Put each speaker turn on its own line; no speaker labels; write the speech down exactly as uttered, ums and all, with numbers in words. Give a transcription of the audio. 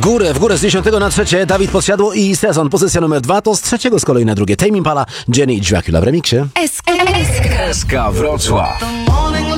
górę, w górę z dziesiątego na trzecie. Dawid Podsiadło i Sezon. Pozycja numer dwa to z trzeciego z kolei na drugie. Tame Impala, Jenny i Dracula w remiksie.
S K S K
S K Wrocław.